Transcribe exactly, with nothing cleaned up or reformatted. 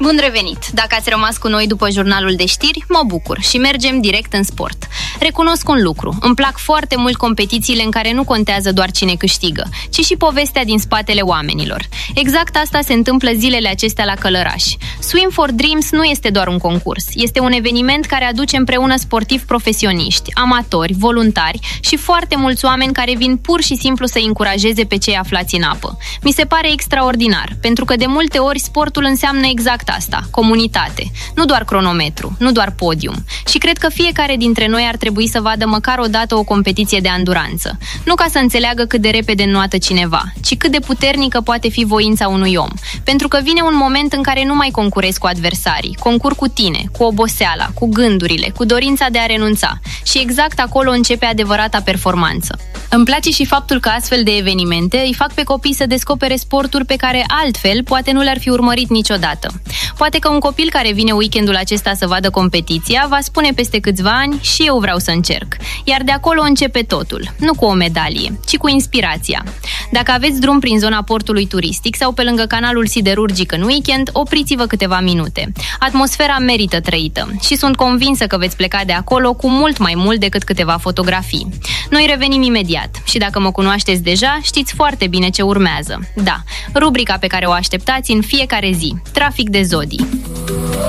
Bun revenit! Dacă ați rămas cu noi după jurnalul de știri, mă bucur și mergem direct în sport. Recunosc un lucru, îmi plac foarte mult competițiile în care nu contează doar cine câștigă, ci și povestea din spatele oamenilor. Exact asta se întâmplă zilele acestea la Călăraș. Swim for Dreams nu este doar un concurs, este un eveniment care aduce împreună sportivi profesioniști, amatori, voluntari și foarte mulți oameni care vin pur și simplu să încurajeze pe cei aflați în apă. Mi se pare extraordinar, pentru că de multe ori sportul înseamnă exact asta, comunitate, nu doar cronometru, nu doar podium. Și cred că fiecare dintre noi ar trebui să vadă măcar o dată o competiție de anduranță. Nu ca să înțeleagă cât de repede înnoată cineva, ci cât de puternică poate fi voința unui om. Pentru că vine un moment în care nu mai concurezi cu adversarii, concur cu tine, cu oboseala, cu gândurile, cu dorința de a renunța. Și exact acolo începe adevărata performanță. Îmi place și faptul că astfel de evenimente îi fac pe copii să descopere sporturi pe care altfel poate nu le-ar fi urmărit niciodată. Poate că un copil care vine weekendul acesta să vadă competiția va spune peste câțiva ani și eu vreau să încerc. Iar de acolo începe totul, nu cu o medalie, ci cu inspirația. Dacă aveți drum prin zona portului turistic sau pe lângă canalul siderurgic în weekend, opriți-vă câteva minute. Atmosfera merită trăită și sunt convinsă că veți pleca de acolo cu mult mai mult decât câteva fotografii. Noi revenim imediat și dacă mă cunoașteți deja, știți foarte bine ce urmează. Da, rubrica pe care o așteptați în fiecare zi, Trafic de Zodii.